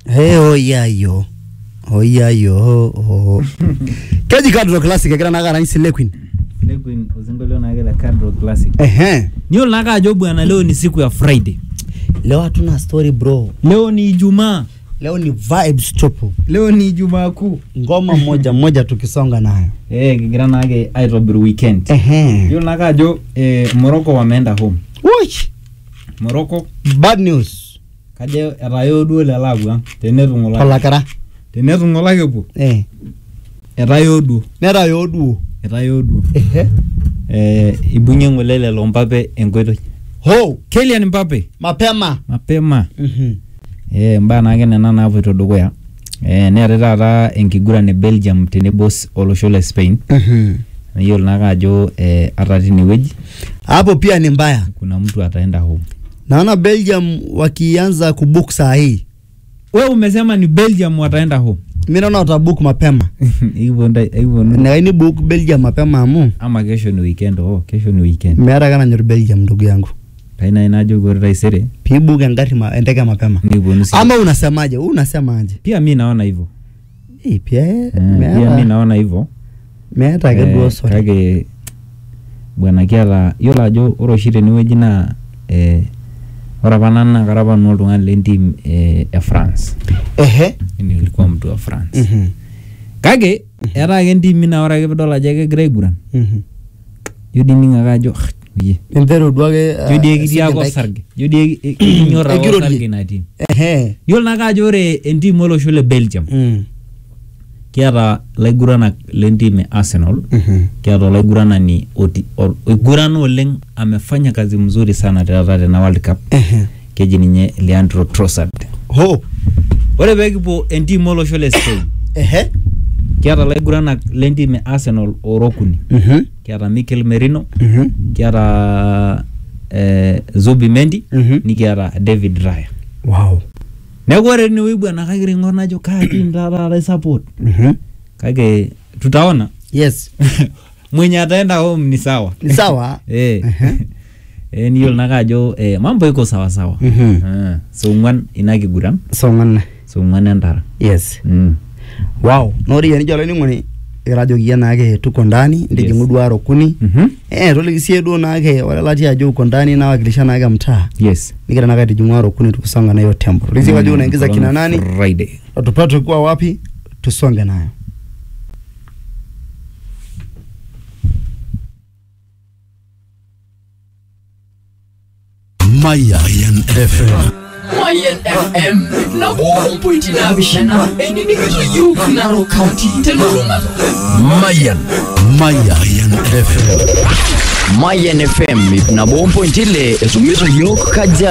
Hey, oyayo. Kaji Kadro Classic egira naka rais Lequin. Lequin uzingoleo na gela Kadro Classic. Niyo naka ajobu ana leo ni siku ya Friday. Leo hatuna story bro. Leo ni Ijumaa. Leo ni vibes chopo. Leo ni Ijumaa kuu. Ngoma moja tukisonga nayo. Kigira nage Airobi weekend. Niyo naka ajo Morocco wameenda home. Which? Morocco bad news. Kaje erayo duo lelagu tenetung'ola. Olakara. Tenetung'ola kepo. Erayo duo. Nerayo duo. Erayo duo. Ibunye ngolele lo Mbappe enkoitoi. Ho, Kylian Mbappe. Mapema. Mbaa nake nena naapoito dukuya. Neeta taata enkiguran e Belgium tenebo olosho le Spain. Nayiolo nake ajo ata tinewueji. Hapo pia ni mbaya. Kuna mtu ataenda home. Naona Belgium wakianza kubook saa hii. Wewe umesema ni Belgium wataenda home. Mimi naona watabook mapema. Hivyo na ni book Belgium mapema amu. Ama kesho ni weekend. Kesho ni weekend. Mera kana nyor Belgium ndugu yangu. Taina inajo gore isere. Pibu ngari endeka mapema. Ama unasemaje? Unasemaje? Pia mimi naona hivyo. Pia mimi naona hivyo. Mera kagua sorry. Kage bwana kiala yola ajo oroshire niweji na ora banana karaba no oltung'ani le team ya France. Nilikuwa mtu wa France. Kage era ake team na ora ke dola je kegira aiguran. Yudi ninga kajo ye. Entero duake yudi kitia ko sarge. Yudi nyora ko sarge na team. Yol na kajo ore team olosho le Belgium. Kiata laigurana le team Arsenal. Kiata laigurana ni igurana oleng amefanya kazi mzuri sana tena World Cup. Keji ninye Leandro Trossard. Ore bekipo team olosho le Spain. Kiata laigurana le team Arsenal orokuni. Kiata Mikel Merino. Kiata Zubimendi. Nikiata David Raya. Wow. Negore ni wibu na kagiri ngona jo kaki ndara support. Kage tutaona. Yes. Mwenye ataenda home ni sawa. Ni sawa. Niyo nakajo mambo iko sawa sawa. So ngwan inakiguran. So ngwan ndara. Yes. Wow. Nori yani jalo ni ngoni radio giana ake tuko ndani ndije ngudwaro kuni. Tolikisie do nake wala lati ajo uko ndani na wakilisha nake mtaa. Yes. Nikira nake dijumwaro kuni tukusonga na hiyo tempo. Lisi wajo unaingiza kina nani? Friday. Tupate kwa wapi? Tusonge nayo. Mayan FM. Mayan FM na bukumpuiti na bishana enini kitu yuku na rokaunti teluruma Mayan FM. Mayan FM na bukumpuiti le esumiso yuku kaja